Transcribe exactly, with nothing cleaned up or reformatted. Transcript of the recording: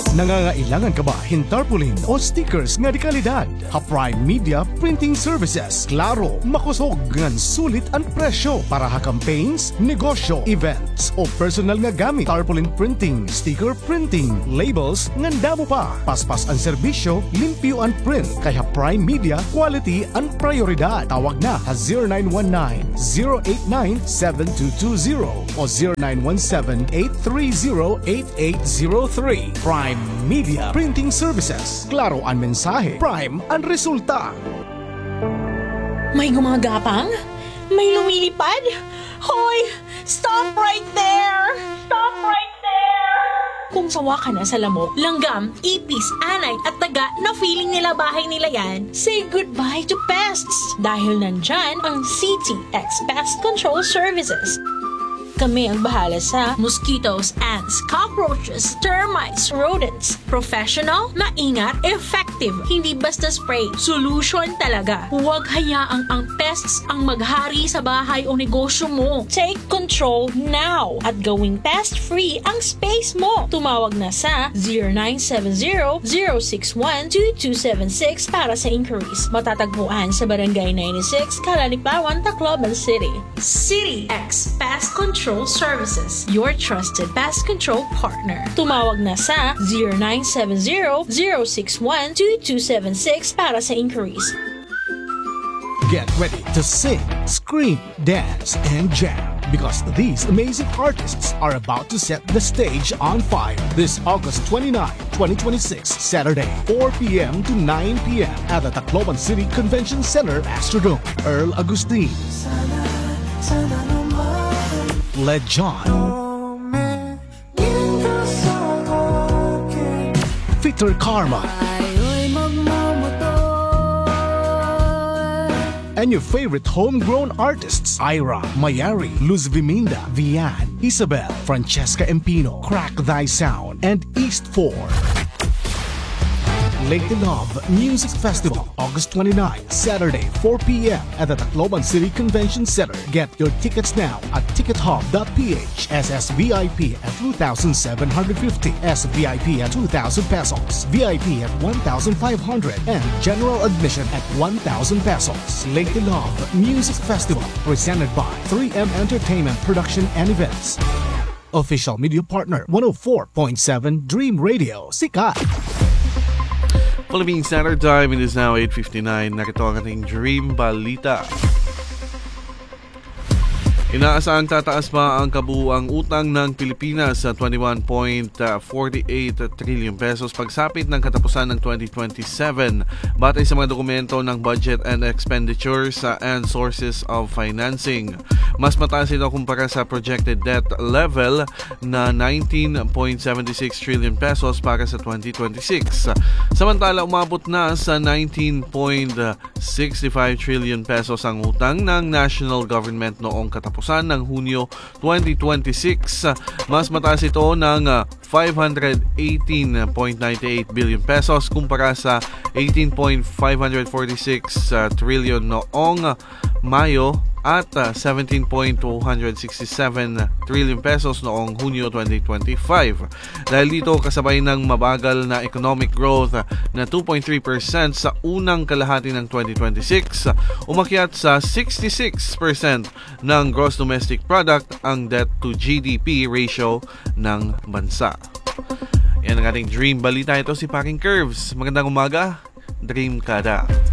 Nangangailangan ka ba hin tarpaulin o stickers nga di kalidad? Ha Prime Media Printing Services. Klaro, makusog ngan sulit ang presyo para ha campaigns, negosyo, events o personal nga gamit. Tarpaulin printing, sticker printing, labels ngan damo pa. Paspas ang serbisyo, limpyo ang print. Kaya Prime Media, quality ang prioridad. Tawag na ha zero nine one nine, zero eight nine, seven two two zero o zero nine one seven, eight three zero, eight eight zero three. Prime Media Printing Services. Klaro ang mensahe, Prime ang resulta. May gumagapang? May lumilipad? Hoy! Stop right there! Stop right there! Kung sawa ka na sa lamok, langgam, ipis, anay at taga na feeling nila bahay nila yan, say goodbye to pests dahil nandyan ang C T X Pest Control Services. Kami ang bahala sa mosquitoes, ants, cockroaches, termites, rodents. Professional, maingat, effective. Hindi basta spray. Solution talaga. Huwag hayaang ang pests ang maghari sa bahay o negosyo mo. Take control now at gawing pest-free ang space mo. Tumawag na sa zero nine seven zero, zero six one, two two seven six para sa inquiries. Matatagpuan sa Barangay ninety-six, Calalipawan, Tacloban City. City X Pest Control Services, your trusted pest control partner. Tumawag na sa zero nine seven zero, zero six one, two two seven six para sa inquiries. Get ready to sing, scream, dance, and jam because these amazing artists are about to set the stage on fire this August twenty-ninth, twenty twenty-six, Saturday, four p.m. to nine p.m. at the Tacloban City Convention Center, Astrodome. Earl Agustin, Led John, Victor Karma, and your favorite homegrown artists, Ira, Mayari, Luz Viminda, Vian, Isabel, Francesca Empino, Crack Thy Sound, and East four. Late Love Music Festival, August twenty-ninth, Saturday, four p.m. at the Tacloban City Convention Center. Get your tickets now at ticket hub dot p h. S S V I P at two thousand seven hundred fifty, S V I P at two thousand pesos, V I P at one thousand five hundred, and general admission at one thousand pesos. Late Love Music Festival, presented by three M Entertainment Production and Events. Official media partner, one oh four point seven Dream Radio, Sikat. Philippine Standard Time, it is now eight fifty-nine. Narito ang ating Dream Balita. Inaasahang tataas pa ang kabuuang utang ng Pilipinas sa twenty-one point four eight trillion pesos pagsapit ng katapusan ng twenty twenty-seven batay sa mga dokumento ng Budget and Expenditures and Sources of Financing. Mas mataas ito kumpara sa projected debt level na nineteen point seven six trillion pesos para sa twenty twenty-six. Samantala, umabot na sa nineteen point six five trillion pesos ang utang ng national government noong katapusan ng Hunyo twenty twenty-six. Mas mataas ito ng five hundred eighteen point nine eight billion pesos kumpara sa eighteen point five four six trillion noong Mayo at uh, seventeen point two six seven trillion pesos noong Hunyo twenty twenty-five. Dahil dito, kasabay ng mabagal na economic growth na two point three percent sa unang kalahati ng twenty twenty-six, umakyat sa sixty-six percent ng gross domestic product ang debt to G D P ratio ng bansa. Yan ang ating Dream Balita. Ito si Paring Curves. Magandang umaga, Dream Kada.